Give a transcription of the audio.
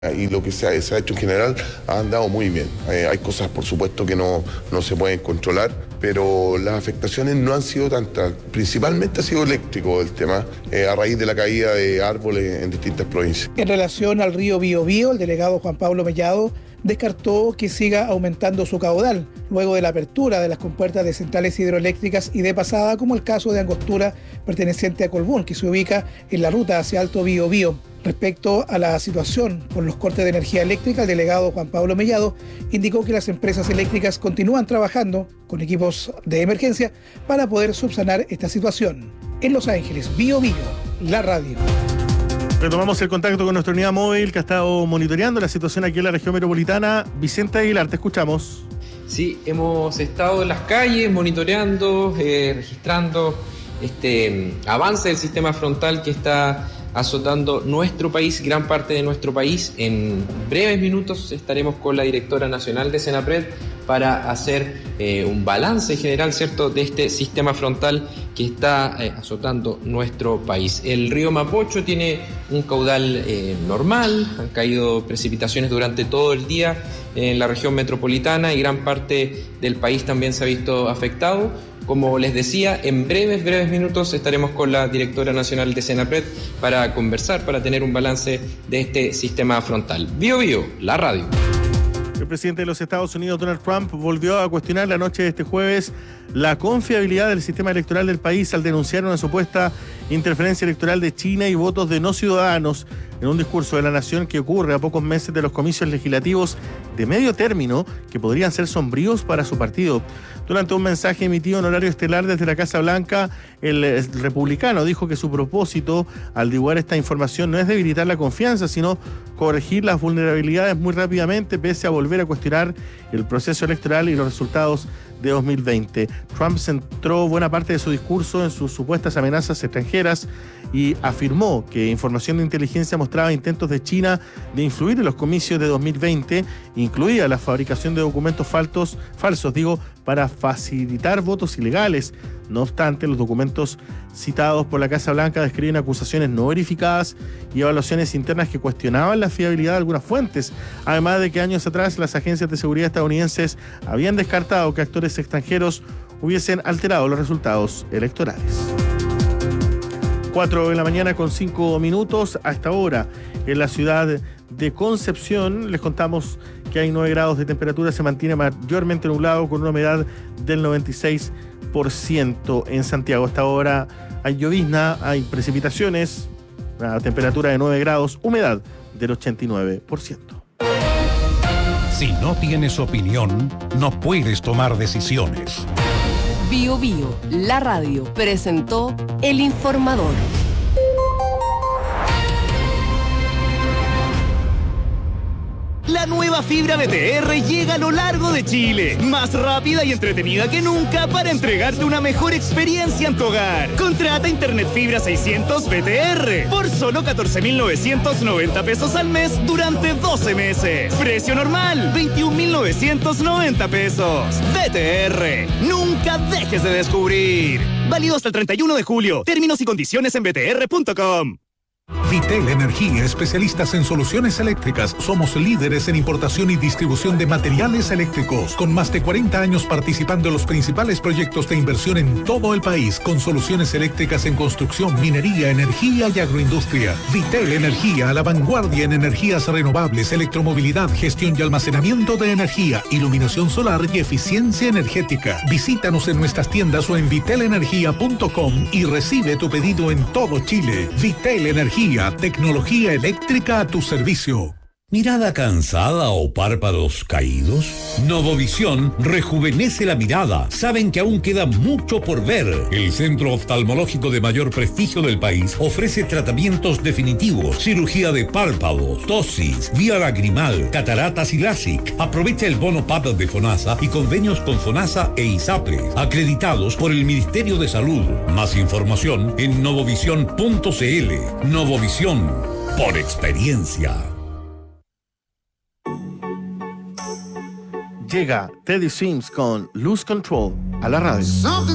Y lo que se ha hecho en general ha andado muy bien. Hay cosas, por supuesto, que no se pueden controlar, pero las afectaciones no han sido tantas. Principalmente ha sido eléctrico el tema, a raíz de la caída de árboles en distintas provincias. En relación al río Biobío, el delegado Juan Pablo Mellado descartó que siga aumentando su caudal, luego de la apertura de las compuertas de centrales hidroeléctricas y de pasada, como el caso de Angostura, perteneciente a Colbún, que se ubica en la ruta hacia Alto Biobío. Respecto a la situación por los cortes de energía eléctrica, el delegado Juan Pablo Mellado indicó que las empresas eléctricas continúan trabajando con equipos de emergencia para poder subsanar esta situación. En Los Ángeles, Biobío, la radio. Retomamos el contacto con nuestra unidad móvil que ha estado monitoreando la situación aquí en la región metropolitana. Vicente Aguilar, te escuchamos. Sí, hemos estado en las calles monitoreando, registrando este avance del sistema frontal que está azotando nuestro país, gran parte de nuestro país. En breves minutos estaremos con la directora nacional de Senapred para hacer un balance general, ¿cierto?, de este sistema frontal que está azotando nuestro país. El río Mapocho tiene un caudal normal, han caído precipitaciones durante todo el día en la región metropolitana y gran parte del país también se ha visto afectado. Como les decía, en breves minutos estaremos con la directora nacional de Senapred para conversar, para tener un balance de este sistema frontal. Biobío, la radio. El presidente de los Estados Unidos, Donald Trump, volvió a cuestionar la noche de este jueves la confiabilidad del sistema electoral del país al denunciar una supuesta interferencia electoral de China y votos de no ciudadanos en un discurso de la nación que ocurre a pocos meses de los comicios legislativos de medio término que podrían ser sombríos para su partido. Durante un mensaje emitido en horario estelar desde la Casa Blanca, el republicano dijo que su propósito al divulgar esta información no es debilitar la confianza, sino corregir las vulnerabilidades muy rápidamente, pese a volver a cuestionar el proceso electoral y los resultados de 2020. Trump centró buena parte de su discurso en sus supuestas amenazas extranjeras y afirmó que información de inteligencia mostraba intentos de China de influir en los comicios de 2020, incluida la fabricación de documentos falsos, para facilitar votos ilegales. No obstante, los documentos citados por la Casa Blanca describen acusaciones no verificadas y evaluaciones internas que cuestionaban la fiabilidad de algunas fuentes, además de que años atrás las agencias de seguridad estadounidenses habían descartado que actores extranjeros hubiesen alterado los resultados electorales. 4:05 a esta hora en la ciudad de Concepción. Les contamos que hay 9 grados de temperatura, se mantiene mayormente nublado con una humedad del 96%. En Santiago a esta hora hay llovizna, hay precipitaciones, una temperatura de 9 grados, humedad del 89%. Si no tienes opinión, no puedes tomar decisiones. Biobío, la radio, presentó El Informador. La nueva fibra BTR llega a lo largo de Chile, más rápida y entretenida que nunca para entregarte una mejor experiencia en tu hogar. Contrata Internet Fibra 600 BTR por solo 14.990 pesos al mes durante 12 meses. Precio normal, 21.990 pesos. BTR, nunca dejes de descubrir. Válido hasta el 31 de julio. Términos y condiciones en btr.com. Vitel Energía, especialistas en soluciones eléctricas. Somos líderes en importación y distribución de materiales eléctricos, con más de 40 años participando en los principales proyectos de inversión en todo el país, con soluciones eléctricas en construcción, minería, energía y agroindustria. Vitel Energía, a la vanguardia en energías renovables, electromovilidad, gestión y almacenamiento de energía, iluminación solar y eficiencia energética. Visítanos en nuestras tiendas o en vitelenergia.com y recibe tu pedido en todo Chile. Vitel Energía, tecnología eléctrica a tu servicio. ¿Mirada cansada o párpados caídos? Novovisión rejuvenece la mirada. Saben que aún queda mucho por ver. El centro oftalmológico de mayor prestigio del país ofrece tratamientos definitivos, cirugía de párpados, tosis, vía lagrimal, cataratas y LASIK. Aprovecha el bono PAP de FONASA y convenios con FONASA e ISAPRE, acreditados por el Ministerio de Salud. Más información en novovisión.cl. Novovisión, por experiencia. Llega Teddy Swims con Lose Control a la radio.